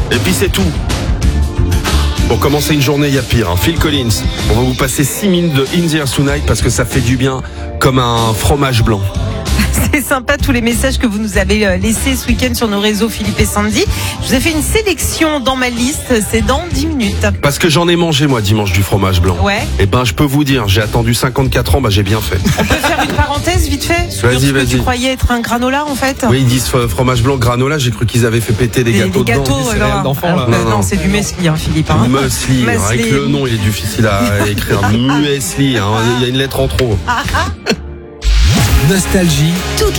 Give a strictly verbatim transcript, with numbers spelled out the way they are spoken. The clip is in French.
Et puis c'est tout. Pour commencer une journée, il y a pire. Hein. Phil Collins, on va vous passer six minutes de In the Air Tonight parce que ça fait du bien comme un fromage blanc. C'est sympa tous les messages que vous nous avez laissés ce week-end sur nos réseaux, Philippe et Sandy. Je vous ai fait une sélection dans ma liste, c'est dans dix minutes. Parce que j'en ai mangé moi dimanche du fromage blanc. Ouais. Et ben je peux vous dire, j'ai attendu cinquante-quatre ans, bah j'ai bien fait. On peut faire une parenthèse vite fait sur Vas-y, ce que vas-y. tu croyais être un granola en fait. Oui, ils disent fromage blanc granola, j'ai cru qu'ils avaient fait péter des, Des, gâteaux des gâteaux, dedans. alors, d'enfants, là. alors, Non, euh, non. non, c'est du muesli, hein, Philippe. Hein. Muesli, Muesli. avec le nom il est difficile à écrire. Muesli, hein. Il y a une lettre en trop. Nostalgie.